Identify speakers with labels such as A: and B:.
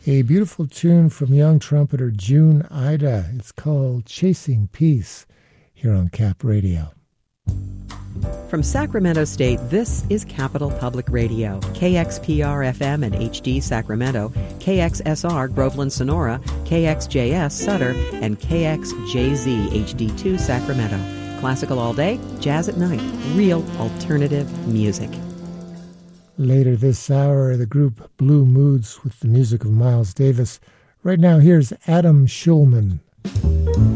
A: A beautiful tune from young trumpeter June Ida. It's called Chasing Peace here on Cap Radio.
B: From Sacramento State, this is Capital Public Radio, KXPR-FM and HD Sacramento, KXSR Groveland Sonora, KXJS Sutter, and KXJZ HD2 Sacramento. Classical all day, jazz at night, real alternative music.
A: Later this hour, the group Blue Moods with the music of Miles Davis. Right now, here's Adam Schulman.